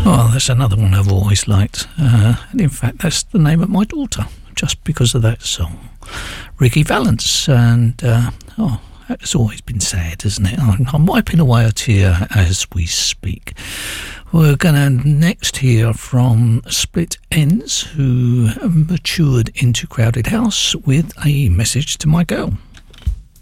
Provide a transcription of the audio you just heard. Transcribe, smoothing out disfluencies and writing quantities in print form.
Oh, that's another one I've always liked. And in fact, that's the name of my daughter, just because of that song. Ricky Valance. And, it's always been sad, isn't it? I'm wiping away a tear as we speak. We're going to next hear from Split Ends, who matured into Crowded House with a message to my girl.